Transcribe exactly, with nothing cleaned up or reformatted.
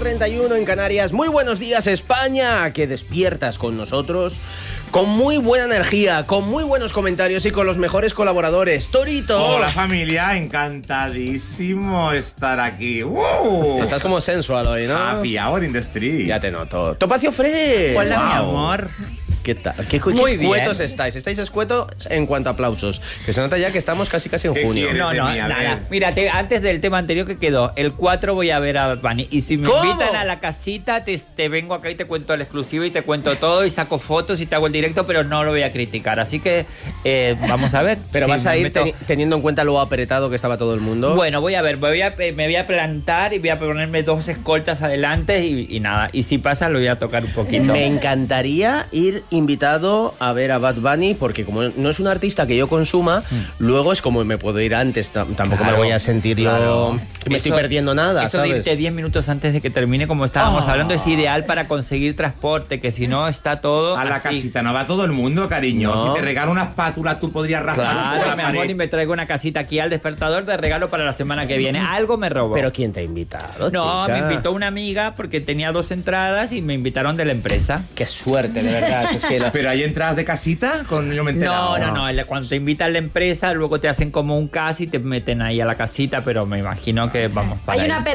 treinta y uno en Canarias. Muy buenos días, España, que despiertas con nosotros, con muy buena energía, con muy buenos comentarios y con los mejores colaboradores. Torito. Hola familia, encantadísimo estar aquí. ¡Wow! Estás como sensual hoy, ¿no? Happy hour in the street. Ya te noto. Topacio Fresh. Hola, Wow. mi amor. ¿Qué tal? ¿Qué, qué Muy escuetos bien. estáis? Estáis escuetos en cuanto a aplausos. Que se nota ya que estamos casi casi en ¿Qué junio. quieres? No, de no, mí, a nada. ver. Mira, te- antes del tema anterior que quedó, el cuatro voy a ver a Bad Bunny. Y si me ¿Cómo? invitan a la casita, te, te vengo acá y te cuento el exclusivo y te cuento todo y saco fotos y te hago el directo, pero no lo voy a criticar. Así que eh, vamos a ver. Pero Si vas a me ir meto- teni- teniendo en cuenta lo apretado que estaba todo el mundo. Bueno, voy a ver, voy a, me voy a plantar y voy a ponerme dos escoltas adelante y, y nada. Y si pasa, lo voy a tocar un poquito. Me encantaría ir invitado a ver a Bad Bunny, porque como no es un artista que yo consuma, luego es como me puedo ir antes, tam- tampoco Claro, me voy a sentir yo claro. que me Eso- estoy perdiendo nada, Eso de ¿sabes? irte diez minutos antes de que termine, como estábamos Oh. hablando, es ideal para conseguir transporte, que si no está todo A la así. casita no va todo el mundo, cariño. No. Si te regalo una espátula, tú podrías raspar un poco Claro, la mi pared. amor, y me traigo una casita aquí al despertador de regalo para la semana que viene. Algo me robó. Pero ¿quién te ha invitado, no, chica? me invitó una amiga porque tenía dos entradas y me invitaron de la empresa. Qué suerte, de verdad. Es que la- Pero hay entradas de casita con yo me he enterado. No, no, no. la- Cuando te invitan la empresa, luego te hacen como un casi y te meten ahí a la casita, pero me imagino que vamos para Hay ahí. una